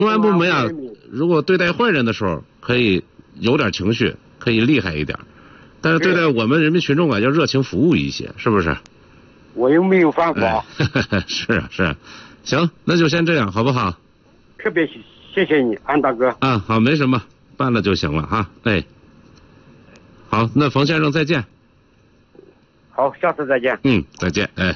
公安部门啊，如果对待坏人的时候可以有点情绪，可以厉害一点，但是对待我们人民群众啊，要热情服务一些，是不是？ 我又没有犯法。 是啊是啊，行，那就先这样，好不好？ 特别谢谢你，安大哥。 啊，好，没什么，办了就行了哈。哎，好，那冯先生再见。 好，下次再见。 再见。哎。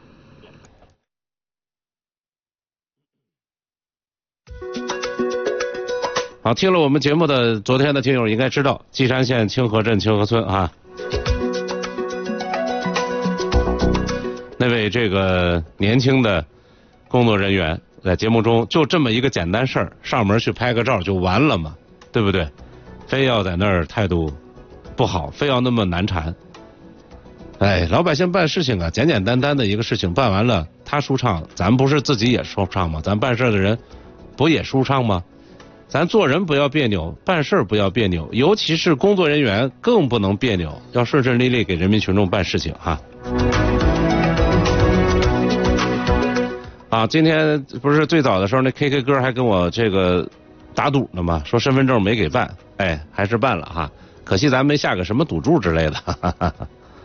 好，听了我们节目的昨天的听友应该知道，稷山县清河镇清河村啊，那位这个年轻的工作人员在节目中就这么一个简单事儿，上门去拍个照就完了嘛，对不对？非要在那儿态度不好，非要那么难缠。哎，老百姓办事情啊，简简单单的一个事情办完了，他舒畅，咱不是自己也舒畅吗？咱办事的人不也舒畅吗？咱做人不要别扭，办事不要别扭，尤其是工作人员更不能别扭，要顺顺利利给人民群众办事情哈。啊，今天不是最早的时候，那 KK 哥还跟我这个打赌呢嘛，说身份证没给办，哎，还是办了哈，可惜咱没下个什么赌注之类的。哈哈哈。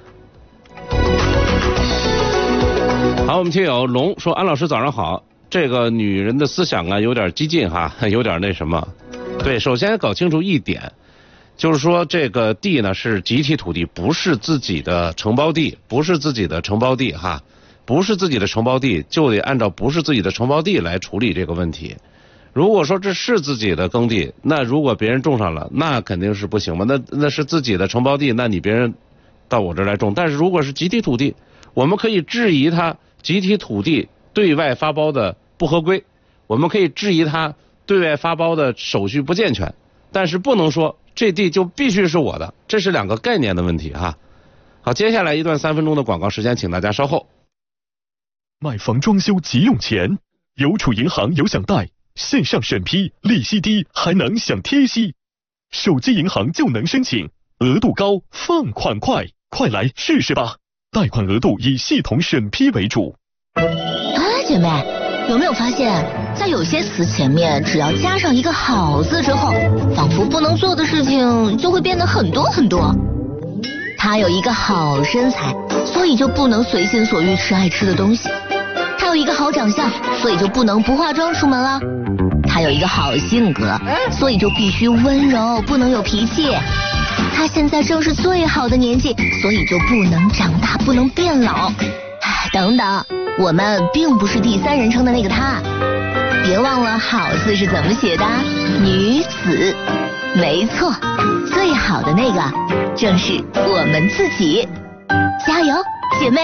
好，我们听友龙说，安老师早上好。这个女人的思想啊，有点激进哈，有点那什么。对，首先搞清楚一点，就是说这个地呢是集体土地，不是自己的承包地，不是自己的承包地哈，不是自己的承包地，就得按照不是自己的承包地来处理这个问题。如果说这是自己的耕地，那如果别人种上了，那肯定是不行嘛。那是自己的承包地，那你别人到我这儿来种。但是如果是集体土地，我们可以质疑他集体土地对外发包的不合规，我们可以质疑他对外发包的手续不健全，但是不能说这地就必须是我的，这是两个概念的问题哈。好，接下来一段3分钟的广告时间，请大家稍后。 买房装修急用钱，邮储银行有享贷，线上审批，利息低，还能享贴息，手机银行就能申请，额度高，放款快，快来试试吧！贷款额度以系统审批为主。 姐妹，有没有发现，在有些词前面只要加上一个好字之后，仿佛不能做的事情就会变得很多很多。他有一个好身材，所以就不能随心所欲吃爱吃的东西。他有一个好长相，所以就不能不化妆出门了。他有一个好性格，所以就必须温柔，不能有脾气。他现在正是最好的年纪，所以就不能长大，不能变老。等等，我们并不是第三人称的那个他，别忘了好字是怎么写的，女子。没错，最好的那个正是我们自己。加油，姐妹！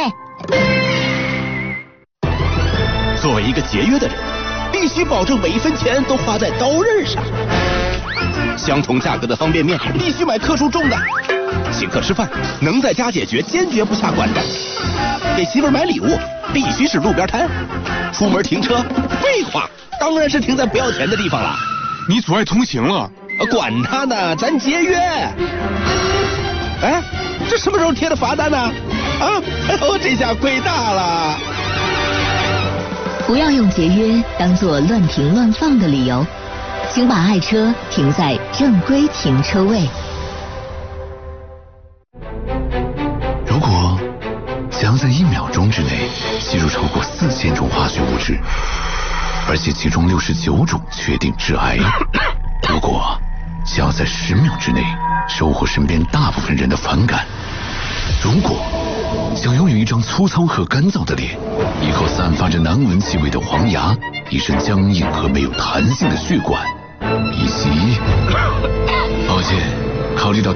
作为一个节约的人，必须保证每一分钱都花在刀刃上。相同价格的方便面必须买克数重的，请客吃饭能在家解决，坚决不下馆子。给媳妇儿买礼物必须是路边摊，出门停车，废话，当然是停在不要钱的地方了。 你阻碍通行了。 管他呢，咱节约。哎，这什么时候贴的罚单呢？啊，这下亏大了。 不要用节约当作乱停乱放的理由，请把爱车停在正规停车位。 如果想要在1秒钟之内吸入超过4000种化学物质，而且其中69种确定致癌，如果想要在10秒之内收获身边大部分人的反感，如果想拥有一张粗糙和干燥的脸，一口散发着难闻气味的黄牙，一身僵硬和没有弹性的血管，以及抱歉，考虑到